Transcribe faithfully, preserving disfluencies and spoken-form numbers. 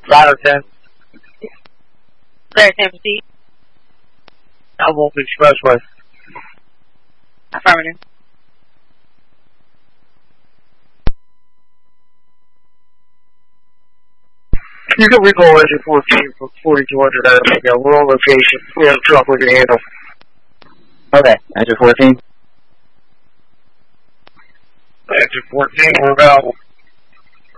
Ladder ten. Ladder ten, proceed. High Voltage Expressway. Affirmative. You can recall engine fourteen for forty-two hundred Avenue. Yeah, we're on location. We have a truck we can handle. Okay, engine fourteen. Engine fourteen, we're available.